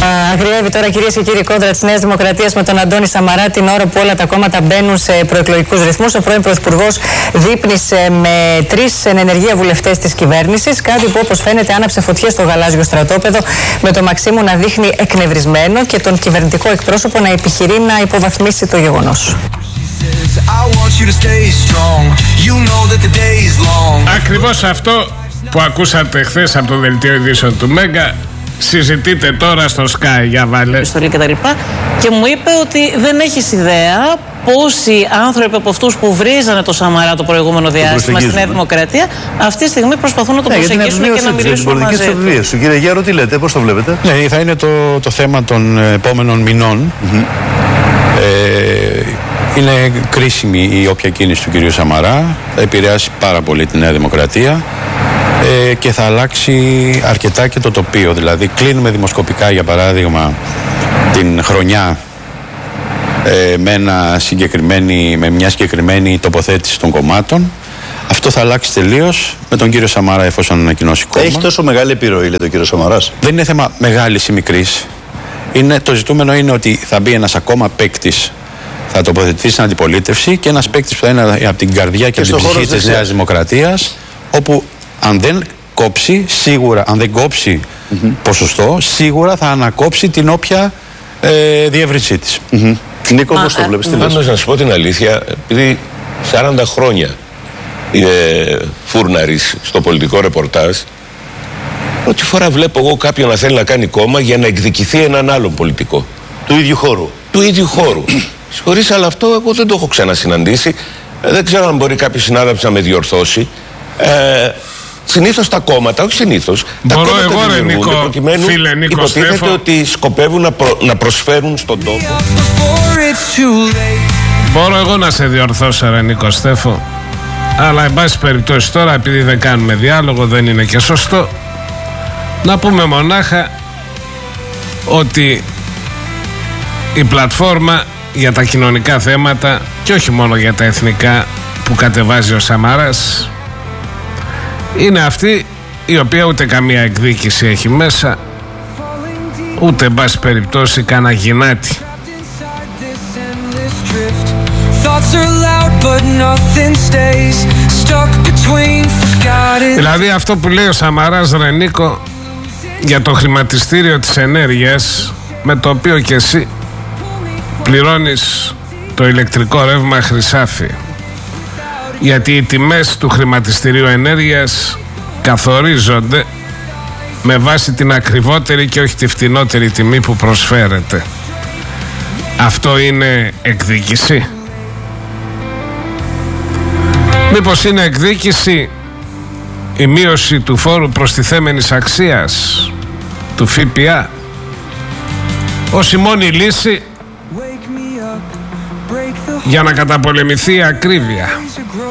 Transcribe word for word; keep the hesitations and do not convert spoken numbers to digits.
Αγριεύει τώρα, κυρίες και κύριοι, κόντρα της Νέας Δημοκρατίας με τον Αντώνη Σαμαρά, την ώρα που όλα τα κόμματα μπαίνουν σε προεκλογικούς ρυθμούς. Ο πρώην Πρωθυπουργός δείπνησε με τρεις εν ενεργεία βουλευτές της κυβέρνησης. Κάτι που, όπως φαίνεται, άναψε φωτιές στο γαλάζιο στρατόπεδο, με τον Μαξίμου να δείχνει εκνευρισμένο και τον κυβερνητικό εκπρόσωπο να επιχειρεί να υποβαθμίσει το γεγονός. Ακριβώς αυτό που ακούσατε χθες από το δελτίο ειδήσεων του Μέγκα συζητείτε τώρα στο Sky, για βάλε. Και, τα λοιπά, και μου είπε ότι δεν έχεις ιδέα πόσοι άνθρωποι από αυτούς που βρίζανε το Σαμαρά το προηγούμενο διάστημα στη Νέα Δημοκρατία αυτή τη στιγμή προσπαθούν να το ναι, προσεγγίσουν και να μιλήσουν μαζί του. Κύριε Γιάρο, τι λέτε, πώς το βλέπετε? Ναι, θα είναι το, το θέμα των επόμενων μηνών. Mm-hmm. Ε, είναι κρίσιμη η όποια κίνηση του κυρίου Σαμαρά. Θα επηρεάσει πάρα πολύ τη Νέα Δημοκρατία. Ε, και θα αλλάξει αρκετά και το τοπίο. Δηλαδή κλείνουμε δημοσκοπικά, για παράδειγμα, την χρονιά ε, με, ένα συγκεκριμένη, με μια συγκεκριμένη τοποθέτηση των κομμάτων. Αυτό θα αλλάξει τελείως με τον κύριο Σαμαρά, εφόσον ανακοινώσει κόμμα. Έχει τόσο μεγάλη επιρροή, λέει, το κύριο Σαμαράς? Δεν είναι θέμα μεγάλης ή μικρής. Είναι, το ζητούμενο είναι ότι θα μπει ένας ακόμα παίκτης, θα τοποθετηθεί στην αντιπολίτευση, και ένας παίκτης που θα είναι από την καρδιά και, και από την ψυχή της Νέας Δημοκρατίας, όπου αν δεν κόψει, σίγουρα, αν δεν κόψει mm-hmm. ποσοστό, σίγουρα θα ανακόψει την όποια ε, διεύρυνσή της. Mm-hmm. Νίκο, πώς το βλέπεις? Πάντως, να σας πω την αλήθεια, επειδή σαράντα χρόνια είναι φούρναρης στο πολιτικό ρεπορτάζ, πρώτη φορά βλέπω εγώ κάποιον να θέλει να κάνει κόμμα για να εκδικηθεί έναν άλλον πολιτικό. Του ίδιου χώρου. Του ίδιου χώρου. Συγχωρείς, αλλά αυτό εγώ δεν το έχω ξανασυναντήσει. Δεν ξέρω αν μπορεί κάποιος συνάδελφος να με διορθώσει. Ε, συνήθως τα κόμματα, όχι συνήθως, τα Μπορώ κόμματα εγώ, ρε Νίκο, προκειμένου φίλε Νίκο υποτίθεται Στέφο, ότι σκοπεύουν να, προ, να προσφέρουν στον τόπο. Μπορώ εγώ να σε διορθώσω, ρε Νίκο Στέφο, αλλά εν πάση περιπτώσει τώρα, επειδή δεν κάνουμε διάλογο, δεν είναι και σωστό, να πούμε μονάχα ότι η πλατφόρμα για τα κοινωνικά θέματα, και όχι μόνο για τα εθνικά, που κατεβάζει ο Σαμαράς, είναι αυτή η οποία ούτε καμία εκδίκηση έχει μέσα, ούτε εν πάση περιπτώσει κανένα γυνάτι. Δηλαδή αυτό που λέει ο Σαμαράς, ρε Νίκο, για το χρηματιστήριο της ενέργειας, με το οποίο και εσύ πληρώνεις το ηλεκτρικό ρεύμα χρυσάφι, γιατί οι τιμές του χρηματιστηρίου ενέργειας καθορίζονται με βάση την ακριβότερη και όχι τη φτηνότερη τιμή που προσφέρεται. Αυτό είναι εκδίκηση? Μήπως είναι εκδίκηση η μείωση του φόρου προστιθέμενης αξίας, του ΦΠΑ, ως η μόνη λύση για να καταπολεμηθεί η ακρίβεια?